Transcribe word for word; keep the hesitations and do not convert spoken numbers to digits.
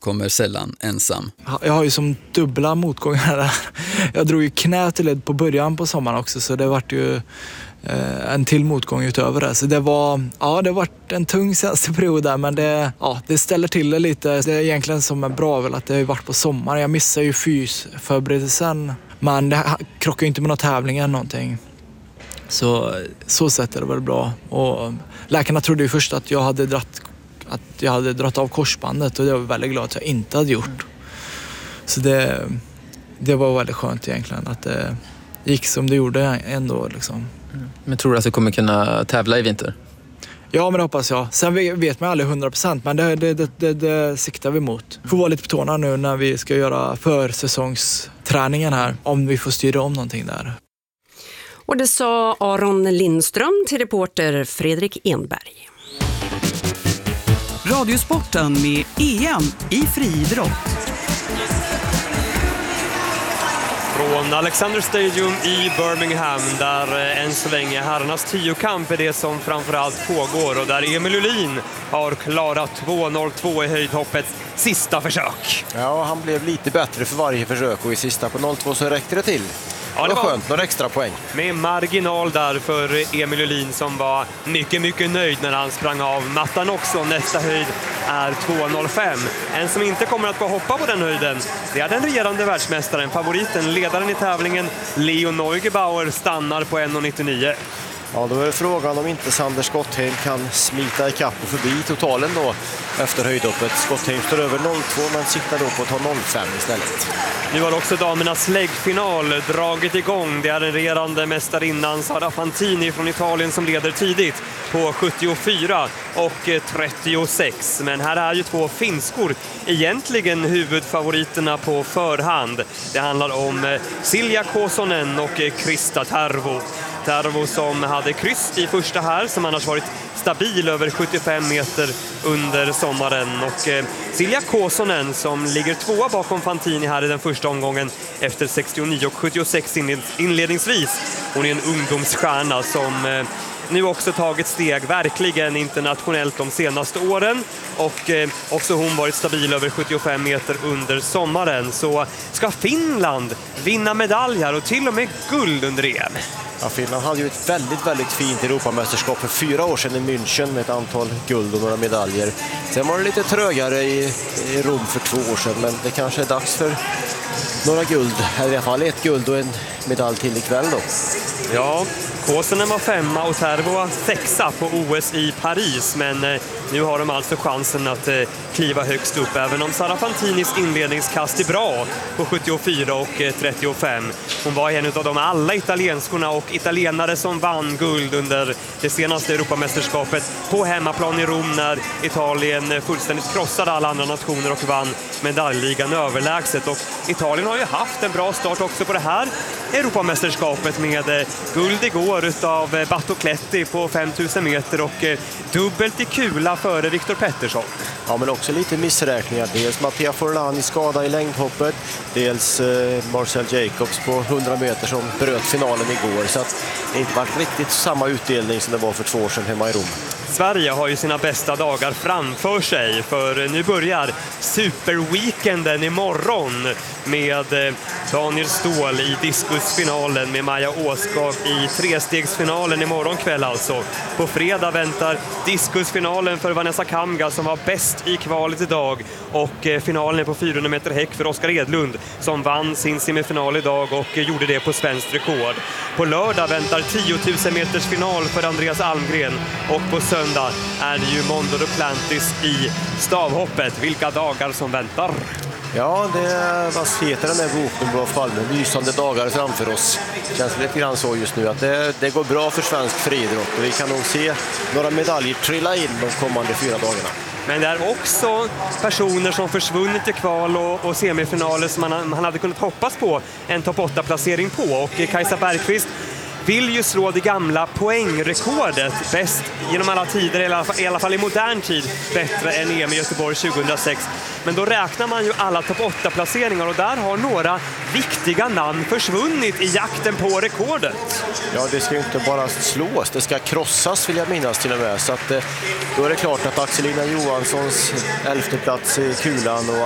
kommer sällan ensam. Jag har ju som dubbla motgångar där. Jag drog ju knä till led på början på sommaren också, så det vart ju eh, en till motgång utöver det. Så det var, ja, det vart en tung senaste period där, men det, ja, det ställer till det lite. Det är egentligen som är bra väl att det har varit på sommaren. Jag missar ju fysförberedelsen, men det krockar ju inte med några tävlingar eller någonting. Så så sett är det väl bra. Och läkarna trodde ju först att jag hade dratt att jag hade dratt av korsbandet, och det var jag väldigt glad att jag inte hade gjort. Så det, det var väldigt skönt egentligen att det gick som det gjorde ändå liksom. Men tror du att du kommer kunna tävla i vinter? Ja, men det hoppas jag. Sen vet man aldrig hundra procent, men det, det, det, det, det siktar vi mot. Får vara lite på tårna nu när vi ska göra försäsongsträningen här, om vi får styra om någonting där. Och det sa Aron Lindström till reporter Fredrik Enberg. Radiosporten med E M i friidrott. Från Alexander Stadium i Birmingham, där än så länge herrarnas tiokamp är det som framförallt pågår, och där Emil Uhlin har klarat två noll två i höjdhoppets sista försök. Ja, han blev lite bättre för varje försök, och i sista på noll två så räckte det till. Ja, det var skönt, några extra poäng. Med marginal där för Emil Uhlin, som var mycket, mycket nöjd när han sprang av mattan också. Nästa höjd är två noll fem. En som inte kommer att få hoppa på den höjden, det är den regerande världsmästaren, favoriten, ledaren i tävlingen, Leo Neugebauer, stannar på en nittionio. Ja, då är frågan om inte Sander Skottheim kan smita ikapp och förbi totalen då efter höjdhoppet. Skottheim står över noll två, men siktar då på att ta noll fem istället. Nu har också damernas läggfinal dragit igång. Det är den regerande mästarinnan Sara Fantini från Italien som leder tidigt på sjuttiofyra och trettiosex. Men här är ju två finskor egentligen huvudfavoriterna på förhand. Det handlar om Silja Kosonen och Krista Tervo. Tervo som hade kryss i första här, som annars varit stabil över sjuttiofem meter under sommaren. Och eh, Silja Kosonen som ligger tvåa bakom Fantini här i den första omgången efter sextionio och sjuttiosex inledningsvis. Hon är en ungdomsstjärna som eh, nu också tagit steg verkligen internationellt de senaste åren, och eh, också hon varit stabil över sjuttiofem meter under sommaren. Så ska Finland vinna medaljer och till och med guld under E M? Ja, Finland hade ju ett väldigt, väldigt fint Europamästerskap för fyra år sedan i München med ett antal guld och några medaljer. Sen var det lite trögare i, i Rom för två år sedan, men det kanske är dags för några guld. I alla fall ett guld och en medalj till ikväll då. Ja, Kosonen var femma och Tervo var sexa på O S i Paris, men eh, nu har de alltså chansen att eh, kliva högst upp, även om Sara Fantinis inledningskast är bra på sjuttiofyra och eh, trettiofem. Hon var en av de alla italienskorna och italienare som vann guld under det senaste Europamästerskapet på hemmaplan i Rom, när Italien fullständigt krossade alla andra nationer och vann medaljligan överlägset. Och Italien har ju haft en bra start också på det här Europamästerskapet med eh, guld igår utav eh, Battocletti på femtusen meter och eh, dubbelt i kula före Viktor Pettersson. Ja, men också lite missräkningar. Dels Mattia Forlani skada i längdhoppet, dels eh, Marcel Jacobs på hundra meter som bröt finalen igår. Så att det inte varit riktigt samma utdelning som det var för två år sedan hemma i Rom. Sverige har ju sina bästa dagar framför sig, för nu börjar superweekenden imorgon med Daniel Ståhl i diskusfinalen, med Maja Åskov i trestegsfinalen imorgon kväll alltså. På fredag väntar diskusfinalen för Vanessa Kamga som var bäst i kvalet idag, och finalen på fyrahundra meter häck för Oskar Edlund som vann sin semifinal idag och gjorde det på svenskt rekord. På lördag väntar tiotusen meters final för Andreas Almgren, och på söndag är det ju Mondo Duplantis i stavhoppet. Vilka dagar som väntar! Ja, det är, vad heter den där boken i alla fall, med lysande dagar framför oss. Det känns lite grann så just nu att det, det går bra för svensk friidrott, och vi kan nog se några medaljer trilla in de kommande fyra dagarna. Men det är också personer som försvunnit i kval och, och semifinaler som man, man hade kunnat hoppas på en topp åtta-placering på. Och Kajsa Bergqvist vill ju slå det gamla poängrekordet bäst genom alla tider, i alla fall, i alla fall i modern tid, bättre än E M i Göteborg tjugohundrasex. Men då räknar man ju alla topp åtta-placeringar, och där har några viktiga namn försvunnit i jakten på rekordet. Ja, det ska ju inte bara slås, det ska krossas vill jag minnas till och med. Så att, då är det klart att Axelina Johanssons elfte plats i kulan och